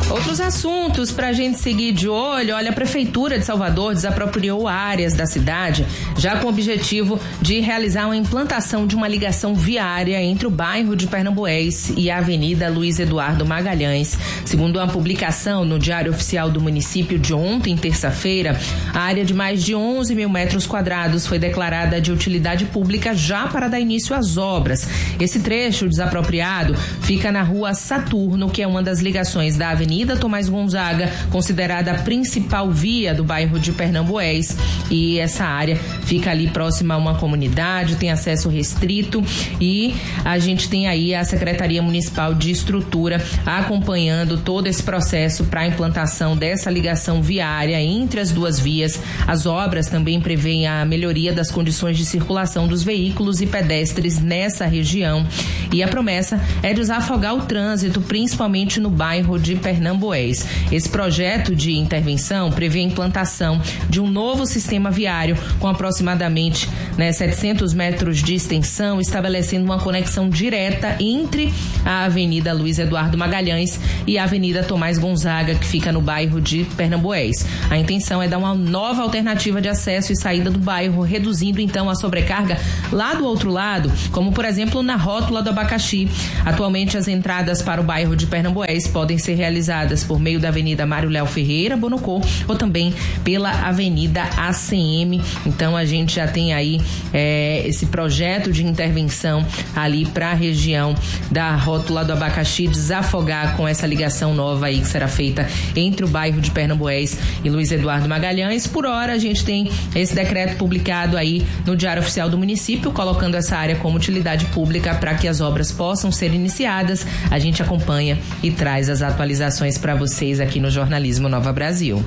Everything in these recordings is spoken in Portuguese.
Outros assuntos para a gente seguir de olho. Olha, a Prefeitura de Salvador desapropriou áreas da cidade já com o objetivo de realizar uma implantação de uma ligação viária entre o bairro de Pernambués e a Avenida Luiz Eduardo Magalhães. Segundo uma publicação no Diário Oficial do município de ontem, terça-feira, a área de mais de 11 mil metros quadrados foi declarada de utilidade pública já para dar início às obras. Esse trecho desapropriado fica na Rua Saturno, que é uma das ligações da Avenida Tomás Gonzaga, considerada a principal via do bairro de Pernambués, e essa área fica ali próxima a uma comunidade, tem acesso restrito, e a gente tem aí a Secretaria Municipal de Estrutura acompanhando todo esse processo para a implantação dessa ligação viária entre as duas vias. As obras também prevêem a melhoria das condições de circulação dos veículos e pedestres nessa região, e a promessa é desafogar o trânsito, principalmente no bairro de Pernambués. Esse projeto de intervenção prevê a implantação de um novo sistema viário com aproximadamente 700 metros de extensão, estabelecendo uma conexão direta entre a Avenida Luiz Eduardo Magalhães e a Avenida Tomás Gonzaga, que fica no bairro de Pernambués. A intenção é dar uma nova alternativa de acesso e saída do bairro, reduzindo então a sobrecarga lá do outro lado, como por exemplo na rótula do Abacaxi. Atualmente as entradas para o bairro de Pernambués podem ser realizadas por meio da Avenida Mário Léo Ferreira, Bonocô, ou também pela Avenida ACM. Então a gente já tem aí esse projeto de intervenção ali para a região da rótula do Abacaxi, desafogar com essa ligação nova aí que será feita entre o bairro de Pernambués e Luiz Eduardo Magalhães. Por hora a gente tem esse decreto publicado aí no Diário Oficial do município, colocando essa área como utilidade pública para que as obras possam ser iniciadas. A gente acompanha e traz as atualizações para vocês aqui no Jornalismo Nova Brasil.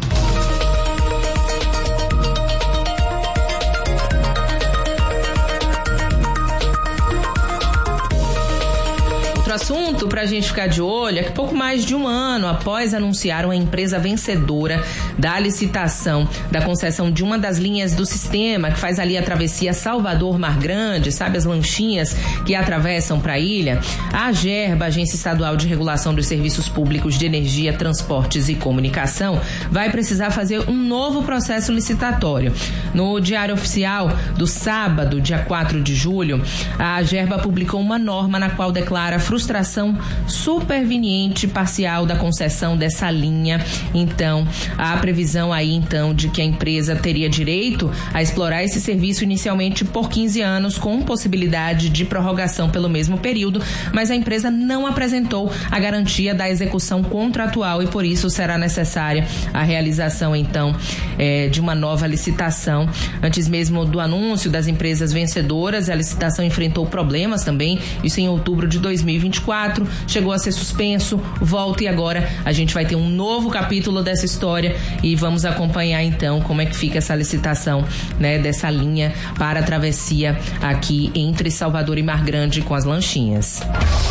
Outro assunto para a gente ficar de olho é que pouco mais de um ano após anunciar a empresa vencedora da licitação da concessão de uma das linhas do sistema que faz ali a travessia Salvador-Mar Grande, sabe, as lanchinhas que atravessam para a ilha, a AGERBA, Agência Estadual de Regulação dos Serviços Públicos de Energia, Transportes e Comunicação, vai precisar fazer um novo processo licitatório. No Diário Oficial do sábado, dia 4 de julho, a AGERBA publicou uma norma na qual declara frustração superveniente parcial da concessão dessa linha. Então, a previsão aí então de que a empresa teria direito a explorar esse serviço inicialmente por 15 anos, com possibilidade de prorrogação pelo mesmo período, mas a empresa não apresentou a garantia da execução contratual e por isso será necessária a realização então de uma nova licitação. Antes mesmo do anúncio das empresas vencedoras, a licitação enfrentou problemas também, isso em outubro de 2024, chegou a ser suspenso, volta, e agora a gente vai ter um novo capítulo dessa história e vamos acompanhar então como é que fica essa licitação, dessa linha para a travessia aqui entre Salvador e Mar Grande com as lanchinhas.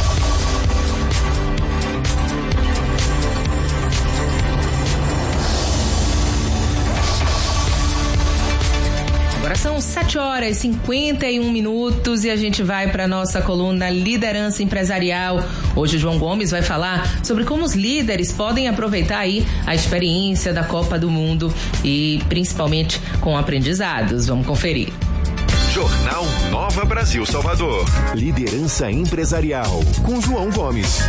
São 7h51 e a gente vai para a nossa coluna Liderança Empresarial. Hoje o João Gomes vai falar sobre como os líderes podem aproveitar aí a experiência da Copa do Mundo e principalmente com aprendizados. Vamos conferir. Jornal Nova Brasil Salvador. Liderança Empresarial com João Gomes.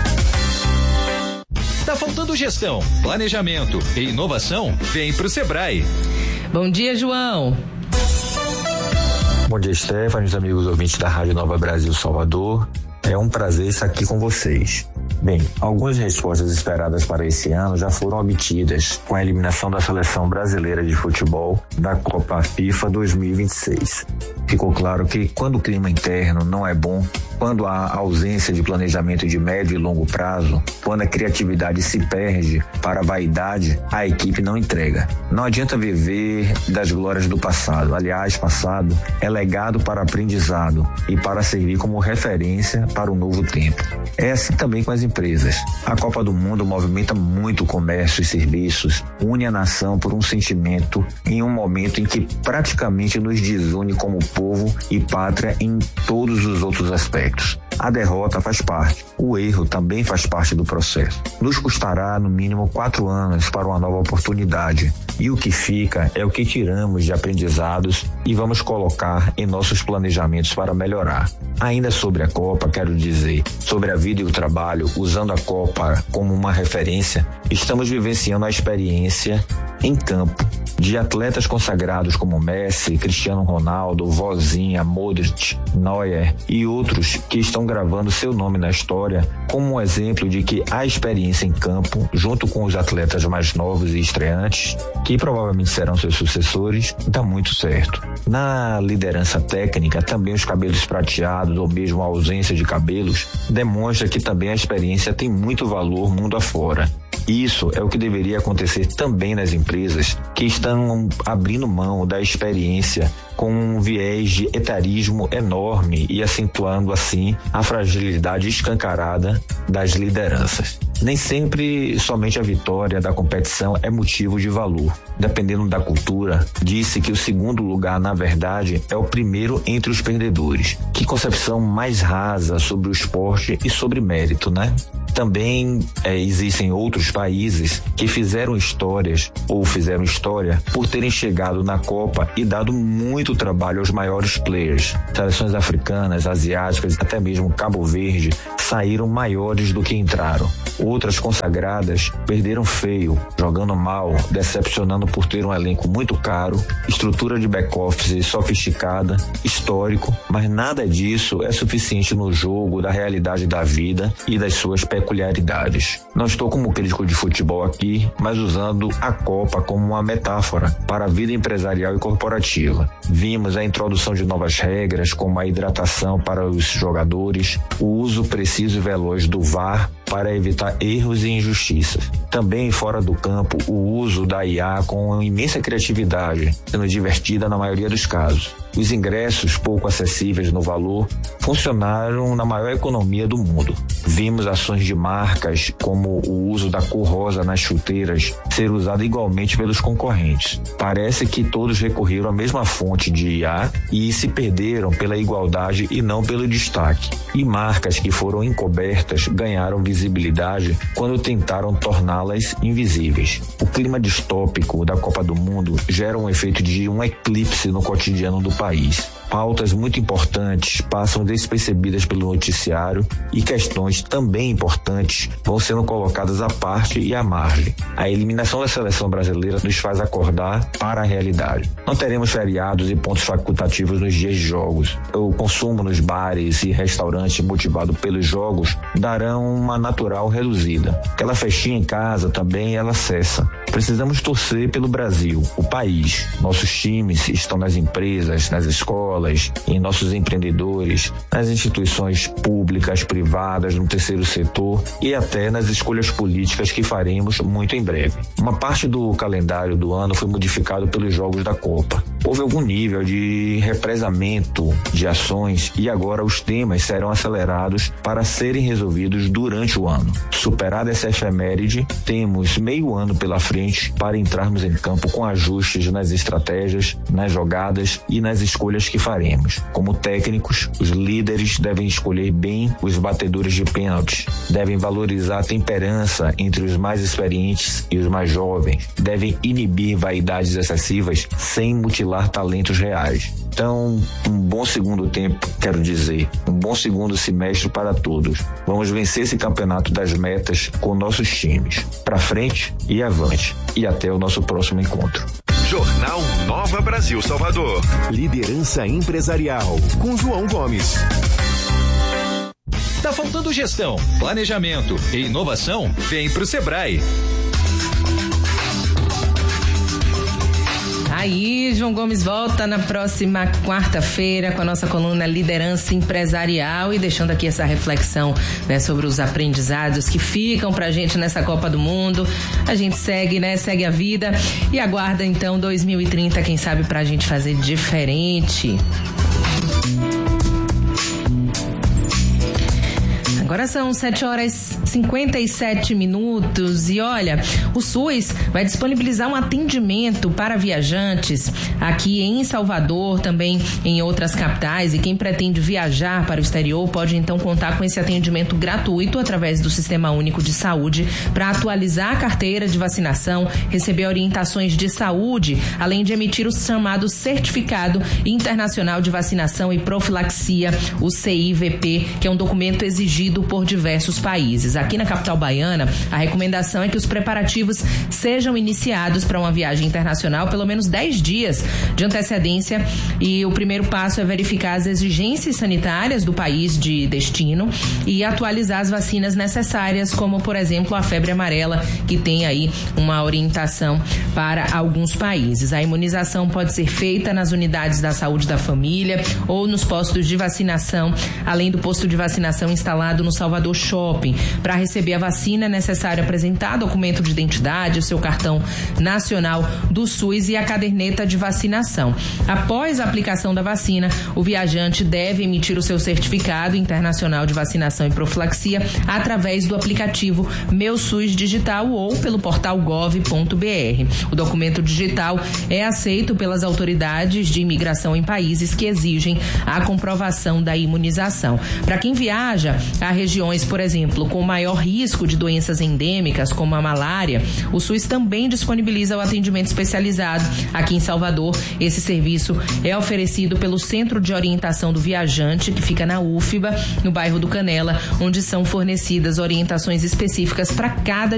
Tá faltando gestão, planejamento e inovação? Vem pro Sebrae. Bom dia, João. Bom dia, Stephanie, amigos ouvintes da Rádio Nova Brasil Salvador. É um prazer estar aqui com vocês. Bem, algumas respostas esperadas para esse ano já foram obtidas com a eliminação da Seleção Brasileira de Futebol da Copa FIFA 2026. Ficou claro que quando o clima interno não é bom, quando há ausência de planejamento de médio e longo prazo, quando a criatividade se perde para a vaidade, a equipe não entrega. Não adianta viver das glórias do passado. Aliás, passado é legado para aprendizado e para servir como referência para o novo tempo. É assim também com as empresas. A Copa do Mundo movimenta muito o comércio e serviços, une a nação por um sentimento em um momento em que praticamente nos desune como povo e pátria em todos os outros aspectos. aspectos. A derrota faz parte, o erro também faz parte do processo. Nos custará no mínimo 4 anos para uma nova oportunidade, e o que fica é o que tiramos de aprendizados e vamos colocar em nossos planejamentos para melhorar. Ainda sobre a Copa, quero dizer, sobre a vida e o trabalho, usando a Copa como uma referência, estamos vivenciando a experiência em campo de atletas consagrados como Messi, Cristiano Ronaldo, Vozinha, Modric, Neuer e outros que estão gravando seu nome na história como um exemplo de que a experiência em campo, junto com os atletas mais novos e estreantes, que provavelmente serão seus sucessores, dá muito certo. Na liderança técnica, também os cabelos prateados ou mesmo a ausência de cabelos demonstra que também a experiência tem muito valor mundo afora. Isso é o que deveria acontecer também nas empresas que estão abrindo mão da experiência com um viés de etarismo enorme e acentuando assim a fragilidade escancarada das lideranças. Nem sempre somente a vitória da competição é motivo de valor. Dependendo da cultura, disse que o segundo lugar, na verdade, é o primeiro entre os perdedores. Que concepção mais rasa sobre o esporte e sobre mérito, né? Também existem outros países que fizeram história por terem chegado na Copa e dado muito trabalho aos maiores players. Seleções africanas, asiáticas, até mesmo Cabo Verde, saíram maiores do que entraram. Outras consagradas perderam feio, jogando mal, decepcionando por ter um elenco muito caro, estrutura de back-office sofisticada, histórico, mas nada disso é suficiente no jogo da realidade da vida e das suas peculiaridades. Não estou como crítico de futebol aqui, mas usando a Copa como uma metáfora para a vida empresarial e corporativa. Vimos a introdução de novas regras, como a hidratação para os jogadores, o uso preciso e veloz do VAR para evitar erros e injustiças. Também fora do campo, o uso da IA com imensa criatividade, sendo divertida na maioria dos casos. Os ingressos pouco acessíveis no valor funcionaram na maior economia do mundo. Vimos ações de marcas como o uso da cor rosa nas chuteiras ser usado igualmente pelos concorrentes. Parece que todos recorreram à mesma fonte de IA e se perderam pela igualdade e não pelo destaque. E marcas que foram encobertas ganharam visibilidade quando tentaram torná-las invisíveis. O clima distópico da Copa do Mundo gera um efeito de um eclipse no cotidiano do país. Pautas muito importantes passam despercebidas pelo noticiário e questões também importantes vão sendo colocadas à parte e à margem. A eliminação da seleção brasileira nos faz acordar para a realidade. Não teremos feriados e pontos facultativos nos dias de jogos. O consumo nos bares e restaurantes motivado pelos jogos darão uma natural reduzida. Aquela festinha em casa também ela cessa. Precisamos torcer pelo Brasil, o país. Nossos times estão nas empresas, nas escolas, em nossos empreendedores, nas instituições públicas, privadas, no terceiro setor e até nas escolhas políticas que faremos muito em breve. Uma parte do calendário do ano foi modificado pelos jogos da Copa. Houve algum nível de represamento de ações e agora os temas serão acelerados para serem resolvidos durante o ano. Superada essa efeméride, temos meio ano pela frente para entrarmos em campo com ajustes nas estratégias, nas jogadas e nas escolhas que faremos. Como técnicos, os líderes devem escolher bem os batedores de pênaltis, devem valorizar a temperança entre os mais experientes e os mais jovens, devem inibir vaidades excessivas sem mutilar talentos reais. Então, um bom segundo tempo, quero dizer, um bom segundo semestre para todos. Vamos vencer esse campeonato das metas com nossos times. Pra frente e avante. E até o nosso próximo encontro. Jornal Nova Brasil Salvador. Liderança empresarial com João Gomes. Tá faltando gestão, planejamento e inovação? Vem pro Sebrae. Aí, João Gomes volta na próxima quarta-feira com a nossa coluna Liderança Empresarial e deixando aqui essa reflexão, né, sobre os aprendizados que ficam pra gente nessa Copa do Mundo. A gente segue, né, segue a vida e aguarda então 2030, quem sabe pra gente fazer diferente. Agora Agora são 7h57 e olha, o SUS vai disponibilizar um atendimento para viajantes aqui em Salvador, também em outras capitais, e quem pretende viajar para o exterior pode então contar com esse atendimento gratuito através do Sistema Único de Saúde para atualizar a carteira de vacinação, receber orientações de saúde, além de emitir o chamado Certificado Internacional de Vacinação e Profilaxia, o CIVP, que é um documento exigido por diversos países. Aqui na capital baiana, a recomendação é que os preparativos sejam iniciados para uma viagem internacional pelo menos 10 dias de antecedência, e o primeiro passo é verificar as exigências sanitárias do país de destino e atualizar as vacinas necessárias, como, por exemplo, a febre amarela, que tem aí uma orientação para alguns países. A imunização pode ser feita nas unidades da saúde da família ou nos postos de vacinação, além do posto de vacinação instalado no Salvador Shopping. Para receber a vacina é necessário apresentar documento de identidade, o seu cartão nacional do SUS e a caderneta de vacinação. Após a aplicação da vacina, o viajante deve emitir o seu certificado internacional de vacinação e profilaxia através do aplicativo Meu SUS Digital ou pelo portal gov.br. O documento digital é aceito pelas autoridades de imigração em países que exigem a comprovação da imunização. Para quem viaja a regiões, por exemplo, com maior risco de doenças endêmicas, como a malária, o SUS também disponibiliza o atendimento especializado. Aqui em Salvador, esse serviço é oferecido pelo Centro de Orientação do Viajante, que fica na UFBA, no bairro do Canela, onde são fornecidas orientações específicas para cada